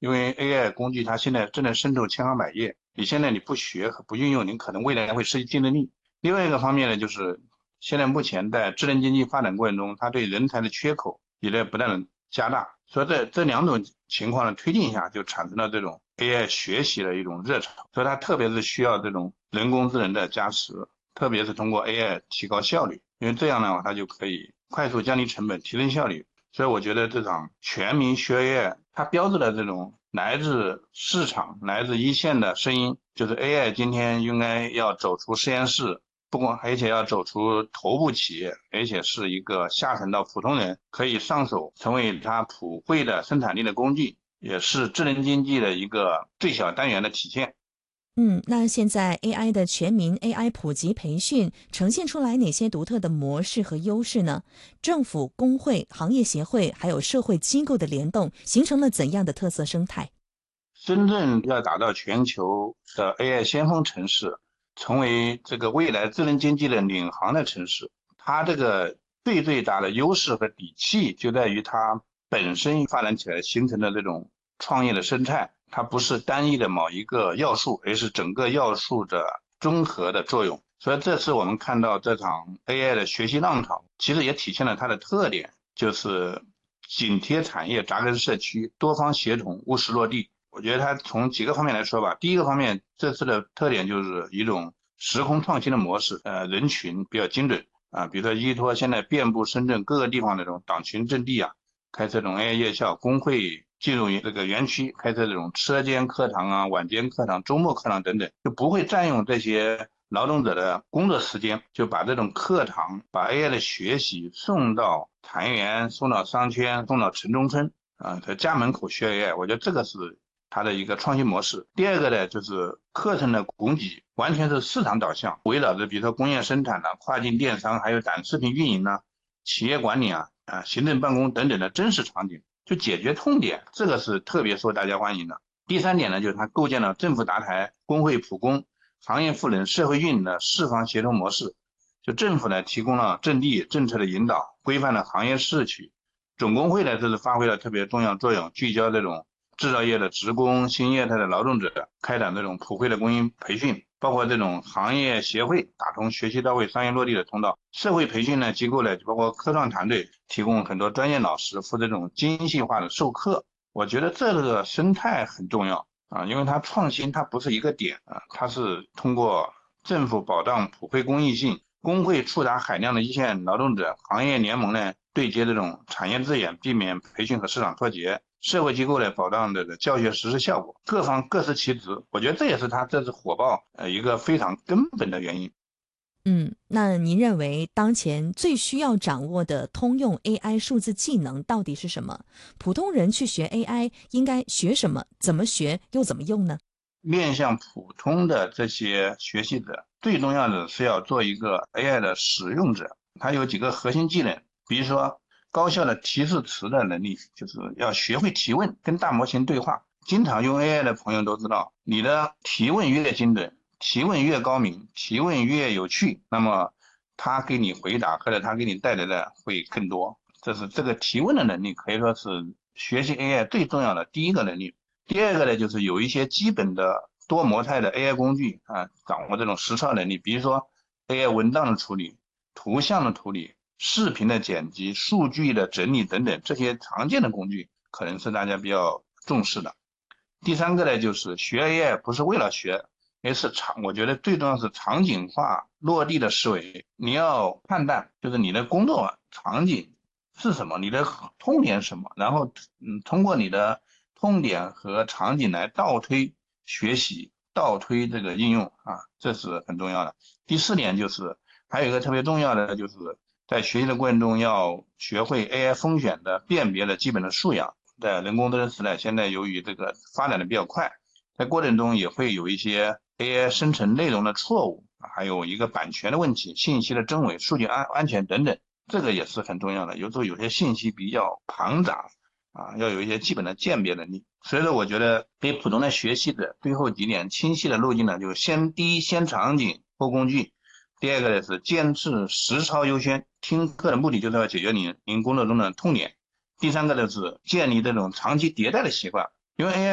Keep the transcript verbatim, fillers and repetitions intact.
因为 A I 工具它现在正在渗透千行百业，你现在你不学和不运用，你可能未来会失去竞争力。另外一个方面呢，就是现在目前在智能经济发展过程中，它对人才的缺口也在不断的加大，所以这这两种情况的推进下，就产生了这种 A I 学习的一种热潮，所以它特别是需要这种人工智能的加持，特别是通过 A I 提高效率，因为这样的话，它就可以快速降低成本，提升效率。所以我觉得这场全民学 A I，它标志的这种来自市场、来自一线的声音，就是 A I 今天应该要走出实验室，不光而且要走出头部企业，而且是一个下沉到普通人可以上手，成为它普惠的生产力的工具，也是智能经济的一个最小单元的体现。 嗯，那现在 A I 的全民 A I 普及培训呈现出来哪些独特的模式和优势呢？政府、工会、行业协会还有社会机构的联动，形成了怎样的特色生态？ 真正要打造全球的 A I 先锋城市，成为这个未来智能经济的领航的城市，它这个最最大的优势和底气就在于它本身发展起来形成的这种创业的生态，它不是单一的某一个要素，而是整个要素的综合的作用。所以这次我们看到这场 A I 的学习浪潮，其实也体现了它的特点，就是紧贴产业、扎根社区、多方协同、务实落地。我觉得它从几个方面来说吧，第一个方面，这次的特点就是一种时空创新的模式，呃，人群比较精准啊，比如说依托现在遍布深圳各个地方的这种党群阵地啊，开设这种 A I 夜校，工会进入这个园区，开设这种车间课堂啊、晚间课堂、周末课堂等等，就不会占用这些劳动者的工作时间，就把这种课堂、把 A I 的学习送到坛园、送到商圈、送到城中村啊，在家门口学 A I，我觉得这个是它的一个创新模式。第二个呢，就是课程的供给完全是市场导向，围绕着比如说工业生产的、跨境电商，还有短视频运营呢、企业管理啊、啊行政办公等等的真实场景，就解决痛点，这个是特别受大家欢迎的。第三点呢，就是它构建了政府搭台、工会普工、行业赋能、社会运营的四方协同模式。就政府呢提供了阵地、政策的引导，规范了行业市区。总工会呢，这是发挥了特别重要作用，聚焦这种制造业的职工、新业态的劳动者，开展这种普惠的公益培训，包括这种行业协会打通学习到位、商业落地的通道。社会培训呢机构呢，包括科创团队提供很多专业老师负责这种精细化的授课。我觉得这个生态很重要啊，因为它创新它不是一个点啊，它是通过政府保障普惠公益性，工会触达海量的一线劳动者，行业联盟呢对接这种产业资源，避免培训和市场脱节。社会机构呢保障这个教学实施效果，各方各司其职。我觉得这也是它这次火爆呃一个非常根本的原因。 嗯，那您认为当前最需要掌握的通用 A I 数字技能到底是什么？普通人去学 A I 应该学什么？怎么学？又怎么用呢？ 面向普通的这些学习者，最重要的是要做一个 A I 的使用者。它有几个核心技能，比如说高效的提示词的能力，就是要学会提问，跟大模型对话。经常用 A I 的朋友都知道，你的提问越精准，提问越高明，提问越有趣，那么他给你回答或者他给你带来的会更多。这是这个提问的能力，可以说是学习 A I 最重要的第一个能力。第二个呢，就是有一些基本的多模态的 A I 工具啊，掌握这种实操能力，比如说 A I 文档的处理、图像的处理、视频的剪辑、数据的整理等等，这些常见的工具可能是大家比较重视的。第三个呢，就是学 A I 不是为了学，而是场，我觉得最重要是场景化落地的思维。你要判断，就是你的工作场景是什么，你的痛点是什么，然后嗯，通过你的痛点和场景来倒推学习，倒推这个应用啊，这是很重要的。第四点就是还有一个特别重要的，就是在学习的过程中要学会 A I 风险的辨别的基本的素养。在人工智能时代，现在由于这个发展的比较快，在过程中也会有一些 A I 生成内容的错误，还有一个版权的问题、信息的真伪、数据安安全等等，这个也是很重要的。有时候有些信息比较庞杂啊，要有一些基本的鉴别能力。所以说，我觉得给普通的学习者最后几点清晰的路径呢，就是先第一先场景后工具，第二个呢是坚持实操优先。听课的目的就是要解决您您工作中的痛点。第三个呢是建立这种长期迭代的习惯，因为 A I